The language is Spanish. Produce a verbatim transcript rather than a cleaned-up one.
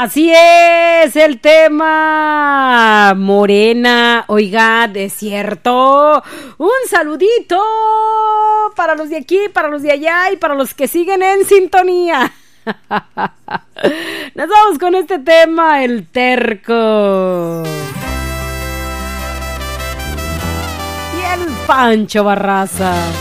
Así es el tema, Morena. Oiga, es cierto. Un saludito para los de aquí, para los de allá y para los que siguen en sintonía. Nos vamos con este tema, el terco. Y el Pancho Barraza.